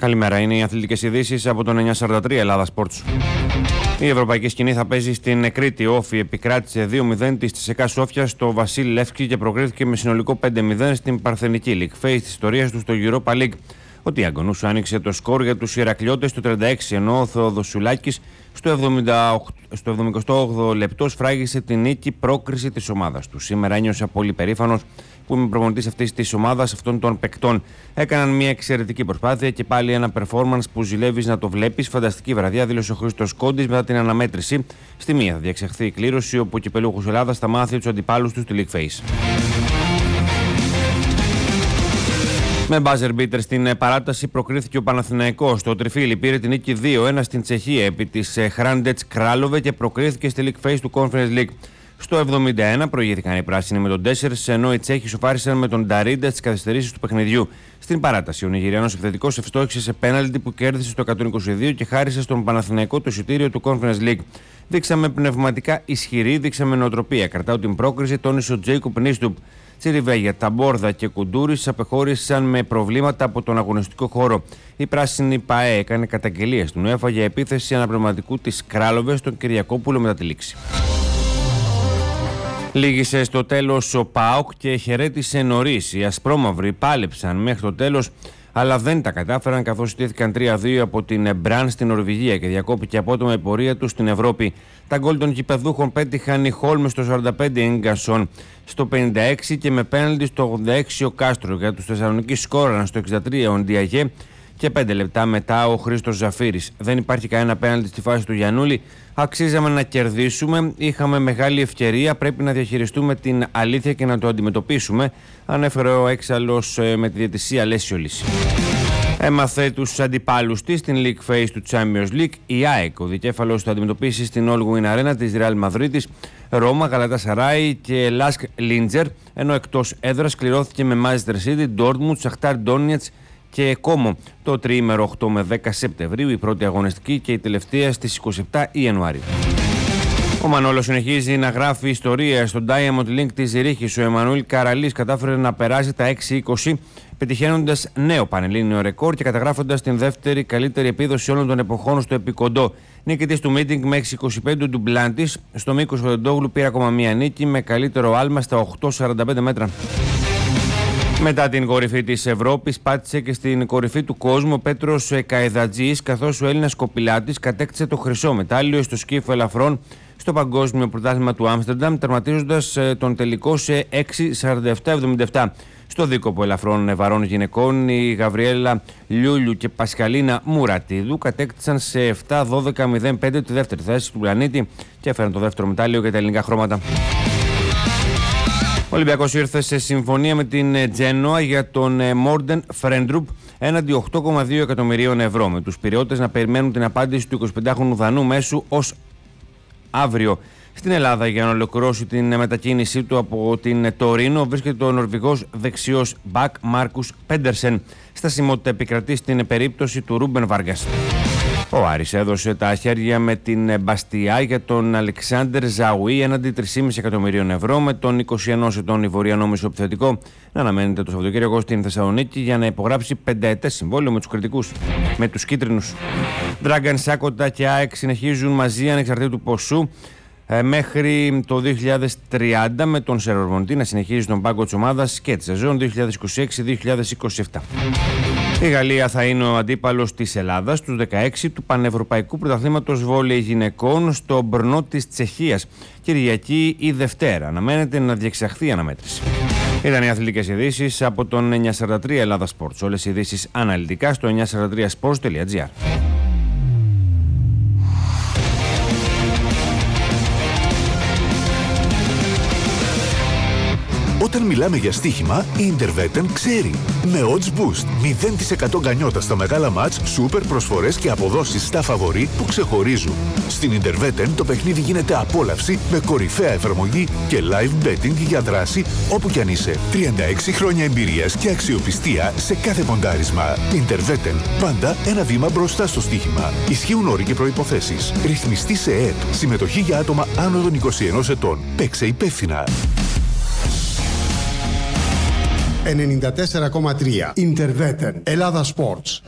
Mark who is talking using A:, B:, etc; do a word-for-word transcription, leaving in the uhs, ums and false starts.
A: Καλημέρα, είναι οι αθλητικές ειδήσεις από τον εννιακόσια σαράντα τρία Ελλάδα Sports. Η ευρωπαϊκή σκηνή θα παίζει στην Κρήτη. Όφη επικράτησε δύο μηδέν της ΣΕΚΑ Σόφια στο Βασίλη Λεύσκη και προκρίθηκε με συνολικό πέντε μηδέν στην Παρθενική League Phase της ιστορίας του στο Europa League. Ο Τιαγκονούσου άνοιξε το σκορ για τους Ηρακλειώτες στο τριάντα έξι, ενώ ο Θεοδοσουλάκης στο εβδομηκοστό όγδοο λεπτό σφράγισε την νίκη πρόκριση της ομάδας του. Σήμερα ένιωσα πολύ περήφανος που είμαι προπονητής αυτής της ομάδας, αυτών των παικτών. Έκαναν μια εξαιρετική προσπάθεια και πάλι ένα performance που ζηλεύεις να το βλέπεις. Φανταστική βραδιά, δήλωσε ο Χρήστος Κόντης μετά την αναμέτρηση. Στη μία θα διεξαχθεί η κλήρωση, όπου ο κυπελούχος Ελλάδας θα μάθει τους αντιπάλους του στη League Phase. Με buzzer beater στην παράταση προκρίθηκε ο Παναθηναϊκός. Το Τριφύλι πήρε την νίκη δύο ένα στην Τσεχία επί της Χράντετς Κράλοβε και προκρίθηκε στη League Phase του Conference League. Στο εβδομήντα ένα προηγήθηκαν οι πράσινοι με τον τέσσερα, ενώ οι Τσέχοι σοφάρισαν με τον Νταρίντα στις καθυστερήσεις του παιχνιδιού. Στην παράταση, ο Νιγηριανός επιθετικός ευστόχησε σε πέναλτι που κέρδισε στο εκατόν είκοσι δύο και χάρισε στον Παναθηναϊκό το εισιτήριο του Conference League. Δείξαμε πνευματικά ισχυρή, δείξαμε νοοτροπία. Κρατάω την πρόκριση, τόνισε ο Τζέικοπ Νίστουπ. Τσιριβέγια, Ταμπόρδα και Κουντούρης απεχώρησαν με προβλήματα από τον αγωνιστικό χώρο. Η πράσινη ΠΑΕ έκανε καταγγελία στην UEFA για επίθεση αναπνευματικού της Κράλοβε στον Κυριακόπουλο μετά τη λήξη. Λήγησε στο τέλος ο ΠΑΟΚ και χαιρέτησε νωρίς. Οι ασπρόμαυροι πάλεψαν μέχρι το τέλος, αλλά δεν τα κατάφεραν καθώς στήθηκαν τρία δύο από την Μπραν στην Νορβηγία και διακόπηκε απότομα η πορεία του στην Ευρώπη. Τα γκολ των γηπεδούχων πέτυχαν οι Χόλμες στο σαράντα πέντε, Ίγκασον στο πενήντα έξι και με πέναλτι στο ογδόντα έξι ο Κάστρο. Για τους Θεσσαλονίκη σκόραραν στο εξήντα τρία ο Ντιαγέ και πέντε λεπτά μετά ο Χρήστος Ζαφύρης. Δεν υπάρχει κανένα πέναλτι στη φάση του Γιαννούλη. Αξίζαμε να κερδίσουμε, είχαμε μεγάλη ευκαιρία, πρέπει να διαχειριστούμε την αλήθεια και να το αντιμετωπίσουμε, ανέφερε ο έξαλλος με τη διαιτησία Λέσιολης. Έμαθε τους αντιπάλους της στην League Phase του Champions League. Η ΑΕΚ, ο δικέφαλος, θα αντιμετωπίσει στην All Win Arena της Real Μαδρίτης Ρώμα, Γαλατασαράι και Λάσκ Λίντζερ, ενώ εκτός έδρας κληρώθηκε με Manchester City, Dortmund, Σαχτάρ Ντόνιετς και Κόμο. Το τριήμερο οκτώ με δέκα Σεπτεμβρίου, η πρώτη αγωνιστική και η τελευταία στις είκοσι επτά Ιανουαρίου. Ο Μανόλος συνεχίζει να γράφει ιστορία στο Diamond Link της Ζηρίχης. Ο Εμμανουήλ Καραλής κατάφερε να περάσει τα έξι είκοσι, πετυχαίνοντας νέο πανελλήνιο ρεκόρ και καταγράφοντας την δεύτερη καλύτερη επίδοση όλων των εποχών στο επικοντό. Νίκητης του meeting με έξι είκοσι πέντε του Ντουμπλάντης. Στο μήκος ο Ντόγλου πήρε ακόμα μία νίκη με καλύτερο άλμα στα οκτώ σαράντα πέντε μέτρα. Μετά την κορυφή της Ευρώπης, πάτησε και στην κορυφή του κόσμου ο Πέτρος Καεδατζής, καθώς ο Έλληνας κοπηλάτης κατέκτησε το χρυσό μετάλλιο στο σκύφο ελαφρών στο Παγκόσμιο Πρωτάθλημα του Άμστερνταμ, τερματίζοντας τον τελικό σε έξι σαράντα επτά εβδομήντα επτά. Στο δίκοπο ελαφρών βαρών γυναικών, η Γαβριέλα Λιούλιου και Πασχαλίνα Μουρατίδου κατέκτησαν σε επτά δώδεκα μηδέν πέντε τη δεύτερη θέση του πλανήτη και έφεραν το δεύτερο μετάλλιο για τα ελληνικά χρώματα. Ο Ολυμπιακός ήρθε σε συμφωνία με την Τζένοα για τον Μόρντεν Φρέντρουπ έναντι οκτώ κόμμα δύο εκατομμυρίων ευρώ, με τους Πειριώτες να περιμένουν την απάντηση του εικοσιπεντάχρονου Δανού μέσου ως αύριο. Στην Ελλάδα, για να ολοκληρώσει την μετακίνησή του από την Τωρίνο, βρίσκεται ο Νορβηγός δεξιός μπακ Μάρκους Πέντερσεν. Στασιμότητα επικρατεί στην περίπτωση του Ρούμπεν Βάργας. Ο Άρης έδωσε τα χέρια με την Μπαστιά για τον Αλεξάνδερ Ζαουί έναντι τρία κόμμα πέντε εκατομμυρίων ευρώ, με τον είκοσι ενός ετών Ιβωριανό μεσοεπιθετικό να αναμένεται το Σαββατοκύριακο στην Θεσσαλονίκη για να υπογράψει πενταετές συμβόλαιο με τους κριτικούς, με τους κίτρινους. Δράγκαν Σάκοτα και ΑΕΚ συνεχίζουν μαζί ανεξαρτήτου ποσού μέχρι το δύο χιλιάδες τριάντα, με τον Σερβερμοντή να συνεχίζει τον πάγκο της ομάδας και τη σεζόν δύο χιλιάδες είκοσι έξι δύο χιλιάδες είκοσι επτά. Η Γαλλία θα είναι ο αντίπαλος της Ελλάδας στους δεκαέξι του Πανευρωπαϊκού Πρωταθλήματος Βόλεϊ Γυναικών στο Μπρνό της Τσεχίας, Κυριακή ή Δευτέρα. Αναμένεται να διεξαχθεί η αναμέτρηση. Ήταν οι αθλητικές ειδήσεις από τον εννιακόσια σαράντα τρία Ελλάδα Sports. Όλες οι ειδήσεις αναλυτικά στο εννιακόσια σαράντα τρία sports τελεία gr.
B: Όταν μιλάμε για στοίχημα, η Interveten ξέρει. Με Odds Boost, μηδέν τοις εκατό γκανιότα στα μεγάλα μάτς, σούπερ προσφορές και αποδόσεις στα φαβορί που ξεχωρίζουν. Στην Interveten το παιχνίδι γίνεται απόλαυση με κορυφαία εφαρμογή και live betting για δράση όπου κι αν είσαι. τριάντα έξι χρόνια εμπειρίας και αξιοπιστία σε κάθε ποντάρισμα. Interveten, πάντα ένα βήμα μπροστά στο στοίχημα. Ισχύουν όροι και προϋποθέσεις. Ρυθμιστή σε ΕΕΠ. Συμμετοχή για άτομα άνω των είκοσι ενός ετών. Παίξε υπεύθυνα.
C: ενενήντα τέσσερα κόμμα τρία Interveten Ελλάδα Sports.